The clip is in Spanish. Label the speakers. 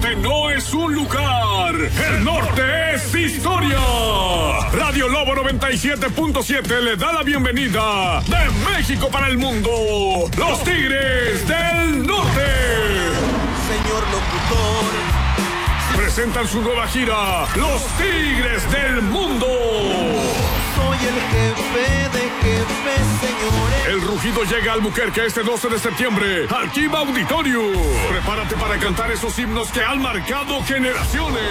Speaker 1: norte no es un lugar. El norte es historia. Radio Lobo 97.7 le da la bienvenida de México para el mundo. Los Tigres del Norte.
Speaker 2: Señor locutor.
Speaker 1: Presentan su nueva gira, Los Tigres del Mundo.
Speaker 2: Soy el jefe de jefes, señores.
Speaker 1: El rugido llega al Albuquerque este 12 de septiembre, al Kiva Auditorio. Prepárate para cantar esos himnos que han marcado generaciones.